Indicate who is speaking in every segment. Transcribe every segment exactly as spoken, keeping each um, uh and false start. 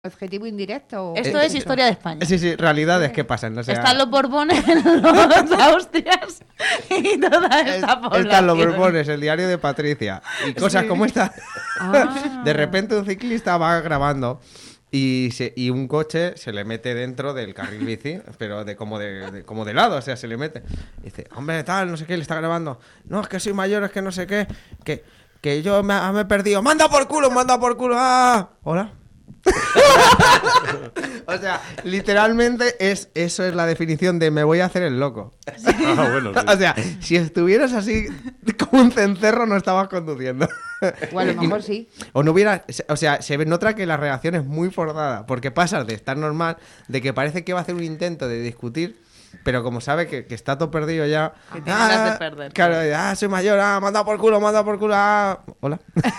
Speaker 1: ¿Objetivo indirecto? O...
Speaker 2: Esto es historia de España.
Speaker 3: Sí, sí, realidades que pasan. O sea...
Speaker 2: Están los Borbones, los Austrias y toda esta población.
Speaker 3: Están los Borbones, el diario de Patricia. Y cosas sí. como esta.
Speaker 1: Ah.
Speaker 3: De repente un ciclista va grabando y, se, y un coche se le mete dentro del carril bici, pero de como de, de, como de lado, o sea, se le mete. Y dice, hombre, tal, no sé qué, le está grabando. No, es que soy mayor, es que no sé qué, que, que yo me, me he perdido. ¡Manda por culo, manda por culo! ¡Ah! ¿Hola? O sea, literalmente es eso es la definición de me voy a hacer el loco.
Speaker 4: Ah, bueno, sí.
Speaker 3: O sea, si estuvieras así como un cencerro no estabas conduciendo.
Speaker 1: O a lo mejor sí.
Speaker 3: O no hubiera, o sea, se nota que la reacción es muy forzada, porque pasas de estar normal, de que parece que va a hacer un intento de discutir, pero como sabe que, que está todo perdido ya.
Speaker 2: Que tiene ganas de perder.
Speaker 3: Claro, ah, soy mayor, ah, manda por culo, manda por culo, ah. Hola.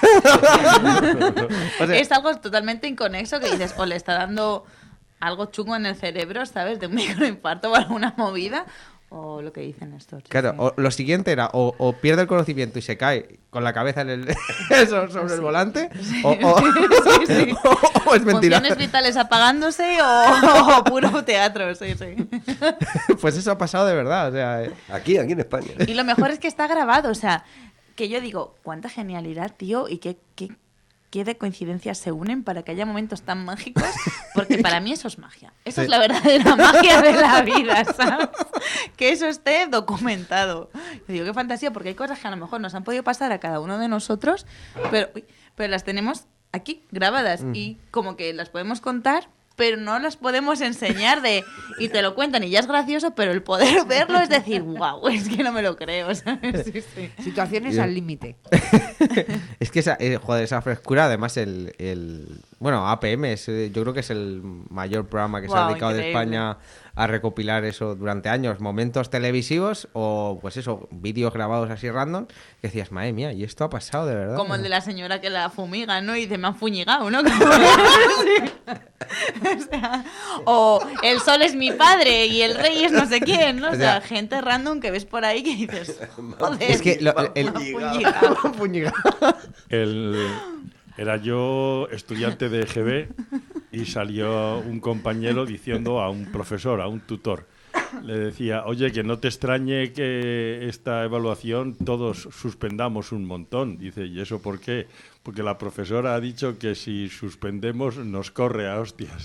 Speaker 2: O sea, es algo totalmente inconexo que dices, o le está dando algo chungo en el cerebro, ¿sabes? De un microinfarto o alguna movida, o lo que dicen estos.
Speaker 3: Claro,
Speaker 2: sí.
Speaker 3: o, lo siguiente era, o, o pierde el conocimiento y se cae con la cabeza en el, eso, sobre sí. el volante, sí. o, o,
Speaker 2: sí, sí.
Speaker 3: o, o es mentira.
Speaker 2: Funciones vitales apagándose o, o puro teatro, sí, sí.
Speaker 3: Pues eso ha pasado de verdad, o sea...
Speaker 4: Aquí, aquí en España.
Speaker 2: Y lo mejor es que está grabado, o sea, que yo digo, cuánta genialidad, tío, y qué... qué qué de coincidencias se unen para que haya momentos tan mágicos, porque para mí eso es magia. Eso sí. es la verdadera magia de la vida, ¿sabes? Que eso esté documentado. Yo digo, qué fantasía, porque hay cosas que a lo mejor nos han podido pasar a cada uno de nosotros, pero, pero las tenemos aquí, grabadas, mm. y como que las podemos contar, pero no las podemos enseñar de y te lo cuentan y ya es gracioso, pero el poder verlo es decir, wow, es que no me lo creo, ¿sabes? Sí, sí.
Speaker 1: Situaciones al límite.
Speaker 3: Es que esa, eh, joder, esa frescura, además el, el bueno, A P M es, yo creo que es el mayor programa que wow, se ha dedicado increíble. de España a recopilar eso durante años, momentos televisivos o pues eso, vídeos grabados así random, que decías, madre mía, y esto ha pasado de verdad.
Speaker 2: Como el de la señora que la fumiga, ¿no? Y dice, me han fuñigado, ¿no? Sí. O sea, o el sol es mi padre y el rey es no sé quién, ¿no? O sea, o sea gente random que ves por ahí que dices, joder,
Speaker 3: es que lo, el,
Speaker 2: el,
Speaker 4: el era yo estudiante de E G B y salió un compañero diciendo a un profesor, a un tutor, le decía, oye, que no te extrañe que esta evaluación todos suspendamos un montón. Dice, ¿y eso por qué? Porque la profesora ha dicho que si suspendemos nos corre a hostias.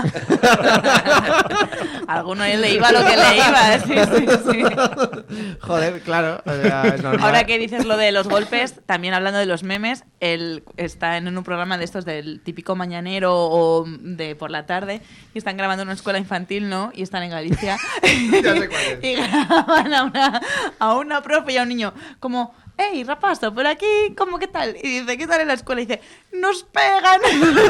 Speaker 2: Alguno le iba lo que le iba. Sí, sí, sí.
Speaker 3: Joder, claro. O sea, es normal.
Speaker 2: Ahora que dices lo de los golpes, también hablando de los memes, él está en un programa de estos del típico mañanero o de por la tarde y están grabando en una escuela infantil, ¿no? Y están en Galicia.
Speaker 3: Ya sé cuál es.
Speaker 2: Y graban a una, a una profe y a un niño como... ¡Ey, rapazo, por aquí! ¿Cómo qué tal? Y dice, ¿qué tal en la escuela? Y dice, ¡nos pegan!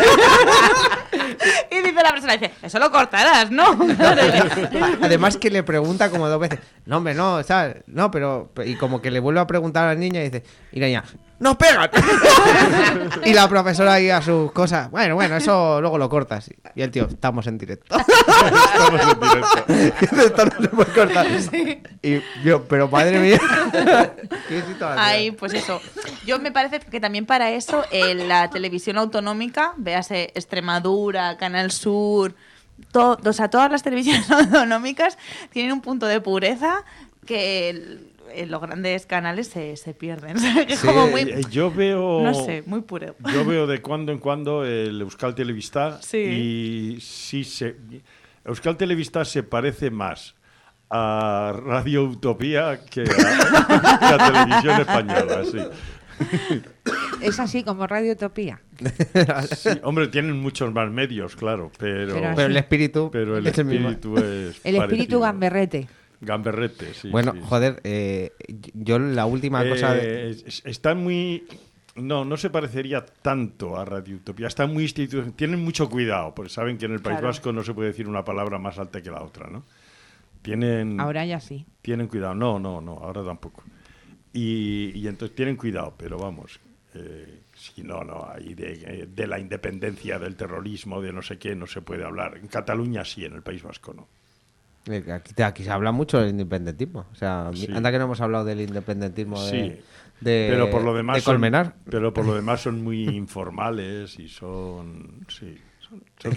Speaker 2: Y dice la persona, dice, eso lo cortarás, ¿no?
Speaker 3: Además que le pregunta como dos veces, no, hombre, no, ¿sabes? No, pero... Y como que le vuelve a preguntar a la niña y dice, y la niña, ¡nos pegan! Y la profesora ahí a sus cosas, bueno, bueno, eso luego lo cortas. Y el tío, estamos en directo.
Speaker 4: Estamos en directo.
Speaker 3: Esto no se puede cortar.
Speaker 2: Sí.
Speaker 3: Y yo, pero madre mía... ¿Qué situación?
Speaker 2: Ay, pues eso. Yo me parece que también para eso eh, la televisión autonómica, véase Extremadura, Canal Sur, to, o sea, todas las televisiones autonómicas tienen un punto de pureza que el, en los grandes canales se, se pierden. Que
Speaker 4: sí,
Speaker 2: como muy,
Speaker 4: yo veo,
Speaker 2: no sé, muy puro.
Speaker 4: Yo veo de cuando en cuando el Euskal Telebista
Speaker 2: sí.
Speaker 4: y sí se Euskal Telebista se parece más a Radio Utopía que a, que a Televisión Española, sí.
Speaker 1: Es así como Radio Utopía.
Speaker 4: Sí, hombre, tienen muchos más medios, claro, pero
Speaker 3: pero, pero el espíritu,
Speaker 4: pero el
Speaker 3: es
Speaker 4: espíritu
Speaker 3: el
Speaker 4: es
Speaker 1: el espíritu
Speaker 4: parecido.
Speaker 1: gamberrete.
Speaker 4: Gamberrete, sí.
Speaker 3: Bueno,
Speaker 4: sí,
Speaker 3: joder, eh, yo la última
Speaker 4: eh,
Speaker 3: cosa de...
Speaker 4: están muy no, no se parecería tanto a Radio Utopía. Están muy institu... tienen mucho cuidado, porque saben que en el País
Speaker 2: claro.
Speaker 4: Vasco no se puede decir una palabra más alta que la otra, ¿no? Tienen,
Speaker 1: ahora ya sí.
Speaker 4: Tienen cuidado. No, no, no, ahora tampoco. Y, y entonces tienen cuidado, pero vamos, eh, si no, no, ahí de, de la independencia, del terrorismo, de no sé qué, no se puede hablar. En Cataluña sí, en el País Vasco no.
Speaker 3: Aquí, aquí se habla mucho del independentismo. O sea, sí. Anda que no hemos hablado del independentismo de,
Speaker 4: sí.
Speaker 3: de,
Speaker 4: pero por lo demás
Speaker 3: de Colmenar.
Speaker 4: Son, pero por lo demás son muy informales y son... Sí, son, son